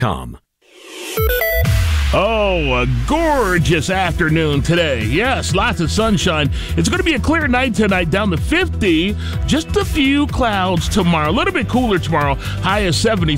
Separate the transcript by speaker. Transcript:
Speaker 1: Oh, a gorgeous afternoon today. Yes, lots of sunshine. It's going to be a clear night tonight, down to 50. Just a few clouds tomorrow. A little bit cooler tomorrow. High of 70.